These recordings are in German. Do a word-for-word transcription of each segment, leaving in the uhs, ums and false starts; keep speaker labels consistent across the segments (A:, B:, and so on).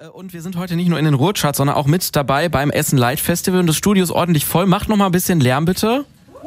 A: Und wir sind heute nicht nur in den Ruhrstadt, sondern auch mit dabei beim Essen Light Festival. Und das Studio ist ordentlich voll. Macht noch mal ein bisschen Lärm, bitte.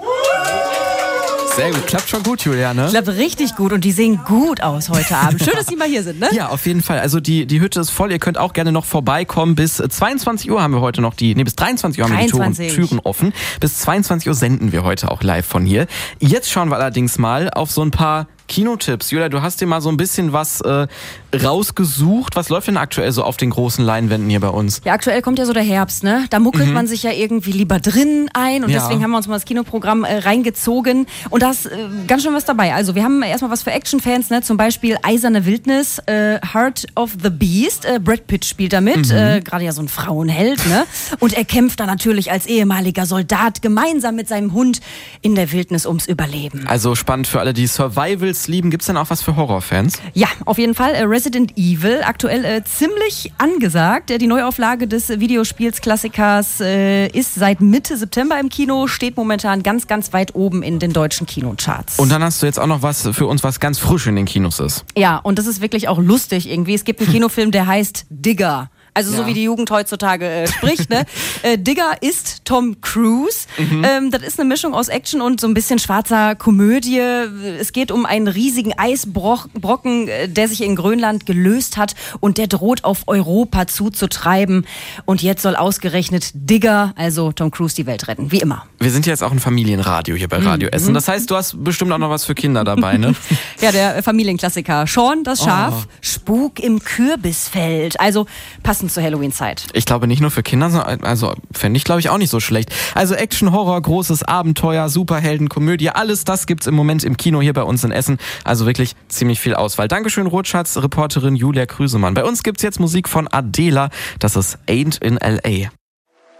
A: Sehr gut, klappt schon gut, Julia, ne?
B: Klappt richtig gut und die sehen gut aus heute Abend. Schön, dass Sie mal hier sind, ne?
A: Ja, auf jeden Fall. Also die, die Hütte ist voll. Ihr könnt auch gerne noch vorbeikommen. Bis zweiundzwanzig Uhr haben wir heute noch die, nee, bis dreiundzwanzig Uhr haben wir die Türen, Türen offen. Bis zweiundzwanzig Uhr senden wir heute auch live von hier. Jetzt schauen wir allerdings mal auf so ein paar Kinotipps. Julia, du hast dir mal so ein bisschen was äh, rausgesucht. Was läuft denn aktuell so auf den großen Leinwänden hier bei uns?
B: Ja, aktuell kommt ja so der Herbst, ne? Da muckelt mhm. man sich ja irgendwie lieber drin ein und ja. deswegen haben wir uns mal das Kinoprogramm äh, reingezogen und da ist äh, ganz schön was dabei. Also wir haben erstmal was für Actionfans, ne? Zum Beispiel Eiserne Wildnis, äh, Heart of the Beast. Äh, Brad Pitt spielt da mit, mhm. äh, gerade ja so ein Frauenheld, ne? Und er kämpft da natürlich als ehemaliger Soldat gemeinsam mit seinem Hund in der Wildnis ums Überleben.
A: Also spannend für alle, die Survivals lieben. Gibt's denn auch was für Horrorfans?
B: Ja, auf jeden Fall. Äh, Resident Evil, aktuell äh, ziemlich angesagt. Äh, die Neuauflage des Videospiels-Klassikers äh, ist seit Mitte September im Kino, steht momentan ganz, ganz weit oben in den deutschen Kinocharts.
A: Und dann hast du jetzt auch noch was für uns, was ganz frisch in den Kinos ist.
B: Ja, und das ist wirklich auch lustig irgendwie. Es gibt einen Kinofilm, der heißt Digger. Also ja. so wie die Jugend heutzutage äh, spricht. Ne? äh, Digger ist Tom Cruise. Mhm. Ähm, das ist eine Mischung aus Action und so ein bisschen schwarzer Komödie. Es geht um einen riesigen Eisbrocken, der sich in Grönland gelöst hat und der droht auf Europa zuzutreiben. Und jetzt soll ausgerechnet Digger, also Tom Cruise, die Welt retten. Wie immer.
A: Wir sind ja jetzt auch ein Familienradio hier bei Radio mhm. Essen. Das heißt, du hast bestimmt auch noch was für Kinder dabei, ne?
B: Ja, der Familienklassiker. Sean, das Schaf. Oh. Spuk im Kürbisfeld. Also passend zur Halloween-Zeit.
A: Ich glaube nicht nur für Kinder, sondern also fände ich glaube ich auch nicht so schlecht. Also Action, Horror, großes Abenteuer, Superhelden, Komödie, alles das gibt's im Moment im Kino hier bei uns in Essen. Also wirklich ziemlich viel Auswahl. Dankeschön, Rotschatz, Reporterin Julia Krüsemann. Bei uns gibt's jetzt Musik von Adela. Das ist Ain't in L A.